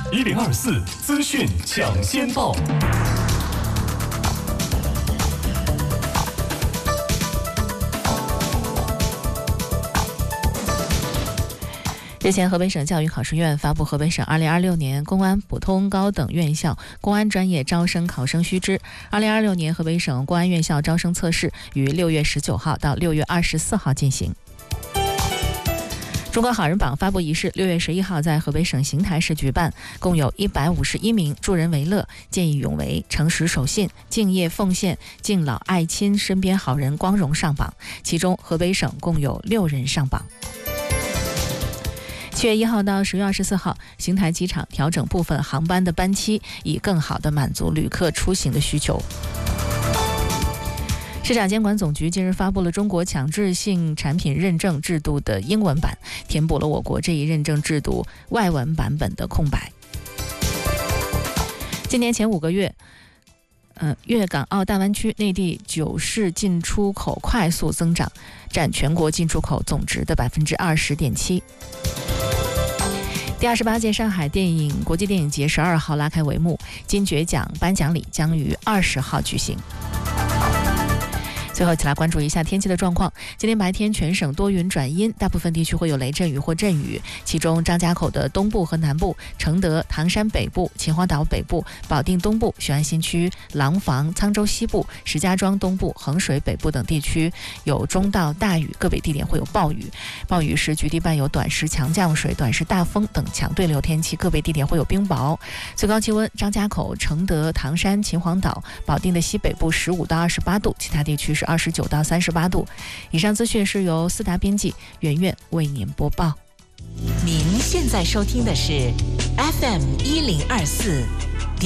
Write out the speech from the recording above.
1024资讯抢先报。 日前，河北省教育考试院发布河北省2026年公安普通高等院校公安专业招生考生须知。2026年河北省公安院校招生测试于6月19号到6月24号进行。中国好人榜发布仪式6月11号在河北省邢台市举办，共有151名助人为乐、见义勇为、诚实守信、敬业奉献、敬老爱亲身边好人光荣上榜，其中河北省共有6人上榜。7月1号到10月24号，邢台机场调整部分航班的班期，以更好地满足旅客出行的需求。市场监管总局近日发布了中国强制性产品认证制度的英文版，填补了我国这一认证制度外文版本的空白。今年前5个月，粤港澳大湾区内地9市进出口快速增长，占全国进出口总值的20.7%。第28届上海电影国际电影节12号拉开帷幕，金爵奖颁奖礼将于20号举行。最后一起来关注一下天气的状况。今天白天全省多云转阴，大部分地区会有雷阵雨或阵雨，其中张家口的东部和南部、承德、唐山北部、秦皇岛北部、保定东部、雄安新区、廊坊、沧州西部、石家庄东部、衡水北部等地区有中到大雨，个别地点会有暴雨。暴雨时局地伴有短时强降水、短时大风等强对流天气，个别地点会有冰雹。最高气温，张家口、承德、唐山、秦皇岛、保定的西北部15到28度，其他地区是29到38度。以上资讯是由思达编辑，圆圆为您播报。 您现在收听的是 FM 1024